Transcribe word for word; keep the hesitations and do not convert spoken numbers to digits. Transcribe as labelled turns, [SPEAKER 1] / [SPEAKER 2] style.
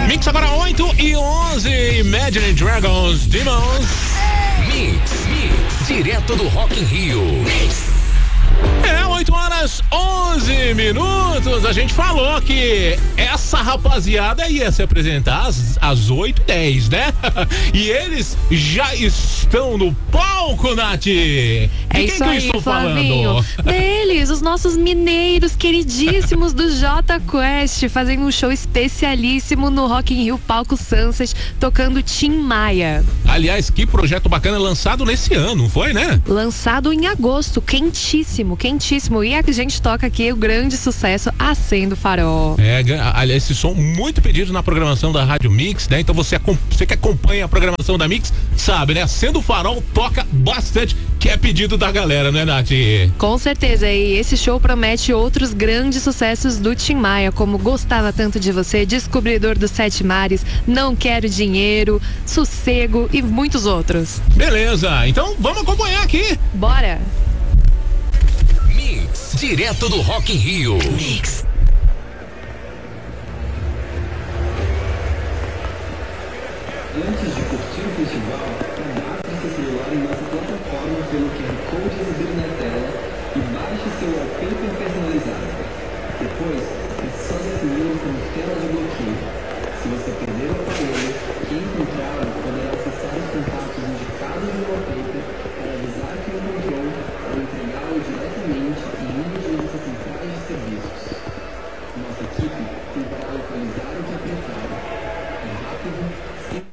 [SPEAKER 1] Mix agora oito e onze, Imagine Dragons, Demons.
[SPEAKER 2] Mix, Mix, direto do Rock in Rio. Mix.
[SPEAKER 1] É, oito horas, onze minutos. A gente falou que essa rapaziada ia se apresentar às, às oito e dez, né? E eles já estão no palco, Nath. De
[SPEAKER 3] É
[SPEAKER 1] quem
[SPEAKER 3] isso
[SPEAKER 1] que eu
[SPEAKER 3] aí,
[SPEAKER 1] estou
[SPEAKER 3] Flavinho.
[SPEAKER 1] falando?
[SPEAKER 3] Deles, os nossos mineiros queridíssimos do Jota Quest, fazendo um show especialíssimo no Rock in Rio Palco Sunset, tocando Tim Maia.
[SPEAKER 1] Aliás, que projeto bacana, lançado nesse ano, foi, né?
[SPEAKER 3] Lançado em agosto, quentíssimo, quentíssimo. E a gente toca aqui o grande sucesso Acendo o Farol.
[SPEAKER 1] É, aliás, esse som muito pedido na programação da Rádio Mix, né? Então você, você que acompanha a programação da Mix, sabe, né? Acendo o Farol toca bastante, que é pedido da galera, né, Nath?
[SPEAKER 3] Com certeza, e esse show promete outros grandes sucessos do Tim Maia, como Gostava Tanto de Você, Descobridor dos Sete Mares, Não Quero Dinheiro, Sossego e muitos outros.
[SPEAKER 1] Beleza, então vamos acompanhar aqui.
[SPEAKER 3] Bora!
[SPEAKER 2] Mix, direto do Rock in Rio. Mix.
[SPEAKER 4] Antes de curtir o festival, cadastre seu celular em nossa plataforma pelo Q R Code exibido na tela